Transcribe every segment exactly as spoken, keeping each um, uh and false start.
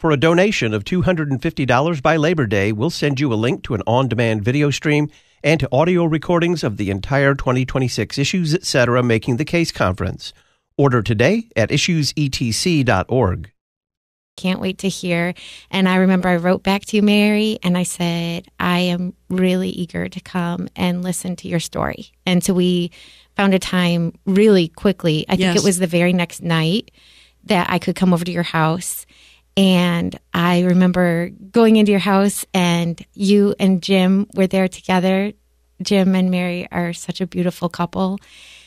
For a donation of two hundred fifty dollars by Labor Day, we'll send you a link to an on-demand video stream and to audio recordings of the entire twenty twenty-six Issues Etc. Making the Case conference. Order today at issues e t c dot org. Can't wait to hear. And I remember I wrote back to you, Mary, and I said, I am really eager to come and listen to your story. And so we found a time really quickly. I think Yes. it was the very next night that I could come over to your house. And I remember going into your house and you and Jim were there together. Jim and Mary are such a beautiful couple.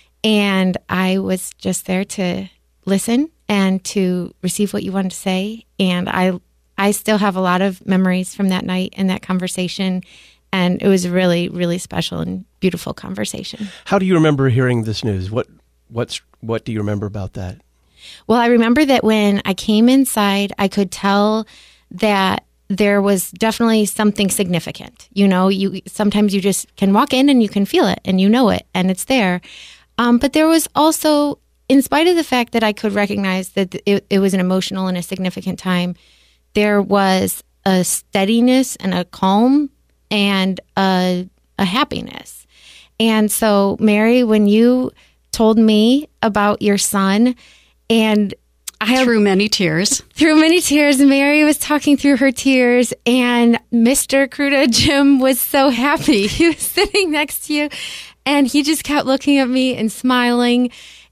And I was just there to listen and to receive what you wanted to say. And I I still have a lot of memories from that night and that conversation. And it was a really, really special and beautiful conversation. How do you remember hearing this news? What what's what do you remember about that? Well, I remember that when I came inside, I could tell that there was definitely something significant. You know, you sometimes you just can walk in and you can feel it and you know it and it's there. Um, but there was also, in spite of the fact that I could recognize that it, it was an emotional and a significant time, there was a steadiness and a calm and a, a happiness. And so, Mary, when you told me about your son, and I Through many tears. Through many tears, Mary was talking through her tears, and Mister Kruta, Jim, was so happy. He was sitting next to you, and he just kept looking at me and smiling.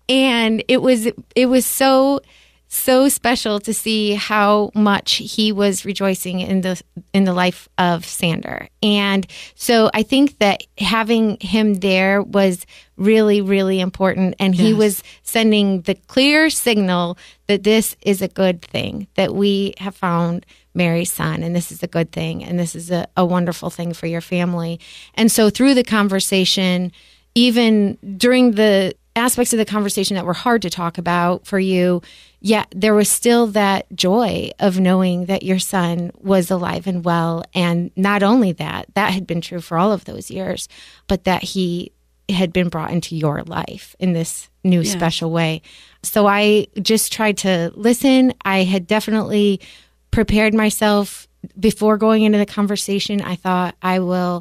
And it was it was so so special to see how much he was rejoicing in the in the life of Sander. And so I think that having him there was really, really important. And he Yes. was sending the clear signal that this is a good thing, that we have found Mary's son, and this is a good thing, and this is a, a wonderful thing for your family. And so through the conversation, even during the aspects of the conversation that were hard to talk about for you, yet there was still that joy of knowing that your son was alive and well. And not only that, that had been true for all of those years, but that he had been brought into your life in this new Yes. special way. So I just tried to listen. I had definitely prepared myself before going into the conversation. I thought I will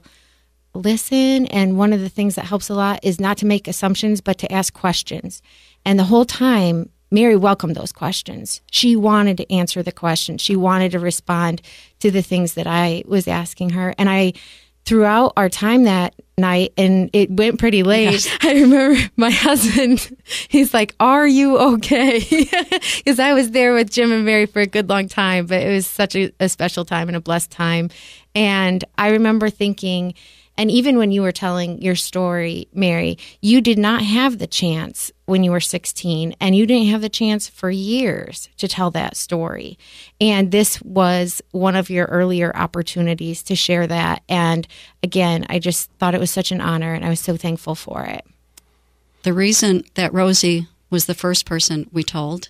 listen. And one of the things that helps a lot is not to make assumptions, but to ask questions. And the whole time, Mary welcomed those questions. She wanted to answer the questions. She wanted to respond to the things that I was asking her. And I, throughout our time that night, and it went pretty late, Yes. I remember my husband, he's like, "Are you okay?" Because I was there with Jim and Mary for a good long time, but it was such a, a special time and a blessed time. And I remember thinking, and even when you were telling your story, Mary, you did not have the chance when you were sixteen, and you didn't have the chance for years to tell that story. And this was one of your earlier opportunities to share that. And again, I just thought it was such an honor, and I was so thankful for it. The reason that Rosie was the first person we told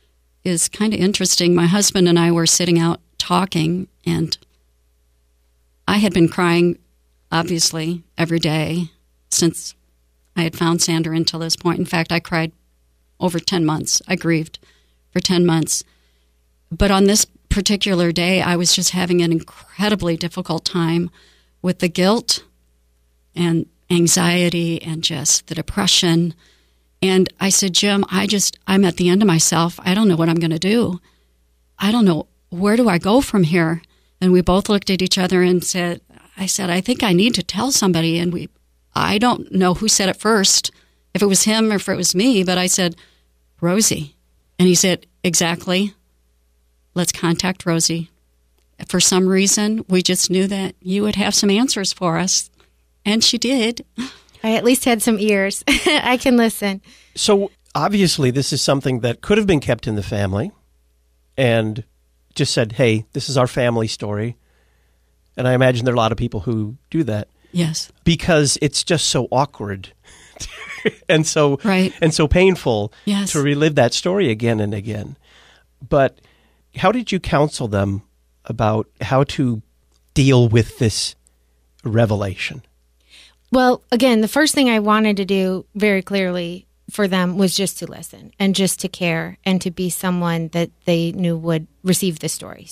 is kind of interesting. My husband and I were sitting out talking, and I had been crying, obviously, every day since I had found Sander until this point. In fact, I cried over ten months. I grieved for ten months. But on this particular day, I was just having an incredibly difficult time with the guilt and anxiety and just the depression. And I said, "Jim, I just, I'm at the end of myself. I don't know what I'm going to do. I don't know, where do I go from here?" And we both looked at each other and said, I said, "I think I need to tell somebody." And we, I don't know who said it first, if it was him or if it was me, but I said, "Rosie." And he said, "Exactly. Let's contact Rosie." For some reason, we just knew that you would have some answers for us. And she did. I at least had some ears. I can listen. So obviously this is something that could have been kept in the family and just said, "Hey, this is our family story." And I imagine there are a lot of people who do that. Yes. Because it's just so awkward and so Right. and so painful Yes. to relive that story again and again. But how did you counsel them about how to deal with this revelation? Well, again, the first thing I wanted to do very clearly for them was just to listen and just to care and to be someone that they knew would receive the story.